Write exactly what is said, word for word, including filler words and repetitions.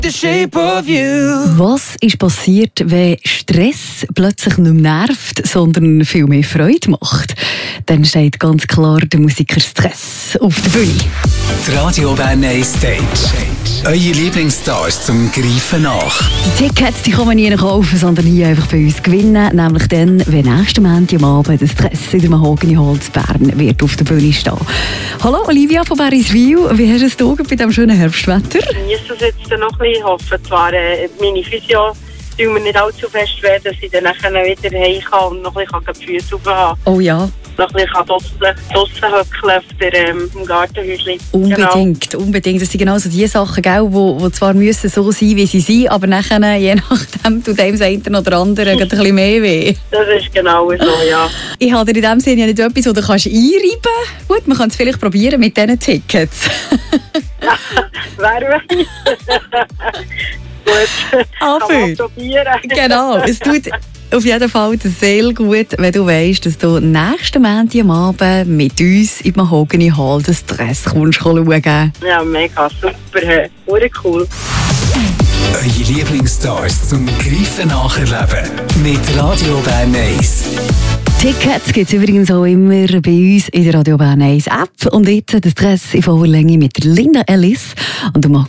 The shape of you. Was ist passiert, wenn Stress plötzlich nicht mehr nervt, sondern viel mehr Freude macht? Dann steht ganz klar der Musiker Stress auf der Bühne. Die Radio Bern Stage. Eure Lieblingsstars zum Greifen nach. Die Tickets die kann man nie kaufen, sondern hier einfach bei uns gewinnen. Nämlich dann, wenn nächsten Montag am Abend der Stress in der Mahogany Hall zu Bern wird auf der Bühne stehen. Hallo Olivia von Beriswil, wie hast du es bei diesem schönen Herbstwetter? Ich genieße es jetzt noch ein bisschen. Ich hoffe zwar, äh, meine Physio tun mir nicht allzu fest weh, dass ich dann nachher wieder heim kann und noch ein bisschen die Füße rauf haben. Oh ja. Noch ein bisschen draussen hückeln auf der, ähm, im Gartenhäuschen. Unbedingt, genau. unbedingt. Das sind genau so die Sachen, die wo, wo zwar müssen so sein, wie sie sind, aber nachher, je nachdem, tut einem das eine oder andere ein bisschen mehr weh. Das ist genau so, ja. Ich habe dir in dem Sinne ja nicht etwas, wo du kannst einreiben kannst. Gut, man kann es vielleicht probieren mit diesen Tickets. Wer weiß. Gut, ah, kann man probieren. Genau, es tut auf jeden Fall sehr gut, wenn du weißt, dass du nächsten Montag am Abend mit uns in Mahogany Hall den Stress kommst schauen. Ja, mega, super, hey. Cool. Eure Lieblingsstars zum Greifen nacherleben mit Radio Bern eins. Tickets gibt es übrigens auch immer bei uns in der Radio Bern eins App. Und jetzt der Stress in voller Länge mit Linda Ellis und der